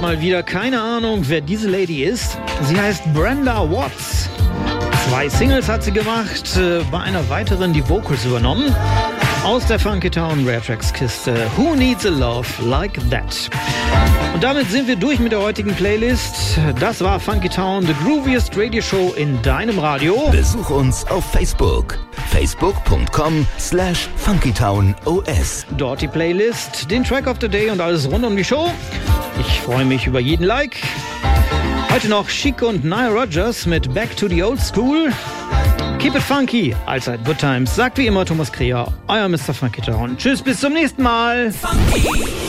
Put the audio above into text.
mal wieder keine Ahnung, wer diese Lady ist. Sie heißt Brenda Watts. 2 Singles hat sie gemacht, bei einer weiteren die Vocals übernommen. Aus der Funky Town Rare Tracks Kiste Who Needs a Love Like That? Und damit sind wir durch mit der heutigen Playlist. Das war Funky Town, the grooviest Radio Show in deinem Radio. Besuch uns auf Facebook. facebook.com/funkytownos. Dort die Playlist, den Track of the Day und alles rund um die Show. Ich freue mich über jeden Like. Heute noch Chic und Nile Rodgers mit Back to the Old School. Keep it funky, allzeit good times. Sagt wie immer Thomas Kreher, euer Mr. Funky Town. Tschüss, bis zum nächsten Mal. Funky.